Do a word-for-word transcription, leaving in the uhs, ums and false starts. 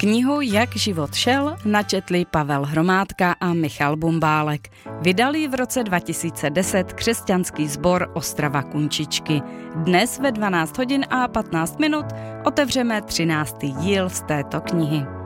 Knihu Jak život šel načetli Pavel Hromádka a Michal Bumbálek. Vydali v roce dva tisíce deset křesťanský sbor Ostrava Kunčičky. Dnes ve dvanáct hodin a patnáct minut otevřeme třináctý díl z této knihy.